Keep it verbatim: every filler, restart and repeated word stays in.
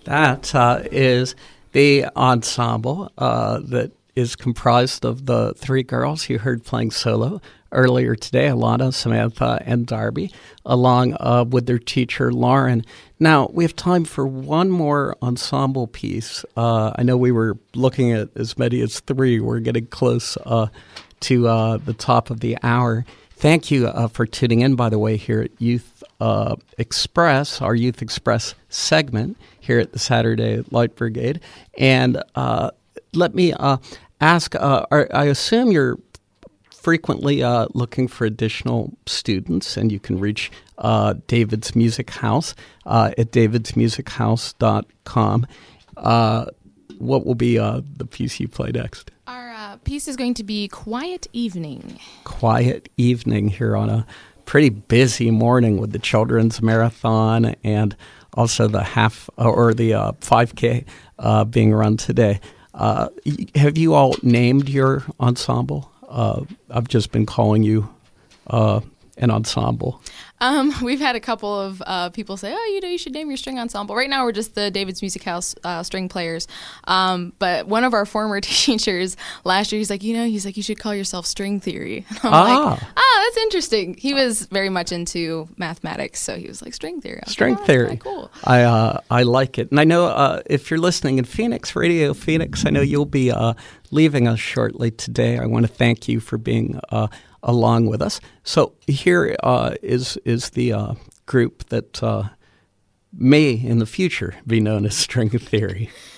That uh, is the ensemble uh, that is comprised of the three girls you heard playing solo earlier today, Alana, Samantha, and Darby, along uh, with their teacher, Lauren. Now, we have time for one more ensemble piece. Uh, I know we were looking at as many as three. We're getting close uh, to uh, the top of the hour. Thank you uh, for tuning in, by the way, here at Youth uh, Express, our Youth Express segment here at the Saturday Light Brigade. And uh, let me uh, ask, uh, are, I assume you're frequently uh, looking for additional students, and you can reach uh, David's Music House uh, at davids music house dot com. Uh, what will be uh, the piece you play next? Our uh, piece is going to be Quiet Evening. Quiet Evening here on a pretty busy morning with the Children's Marathon and also the half or the uh, five K uh, being run today. Uh, have you all named your ensemble? Uh, I've just been calling you uh, an ensemble. Um, we've had a couple of uh, people say, oh, you know, you should name your string ensemble. Right now we're just the David's Music House uh, string players. Um, but one of our former teachers last year, he's like, you know, he's like, you should call yourself String Theory. And I'm ah. like, ah, that's interesting. He was very much into mathematics, so he was like, String Theory. String like, oh, Theory. Cool. I uh, I like it. And I know uh, if you're listening in Phoenix, Radio Phoenix, I know you'll be uh, leaving us shortly today. I want to thank you for being uh, along with us. So here uh, is is the uh, group that uh, may in the future be known as String Theory.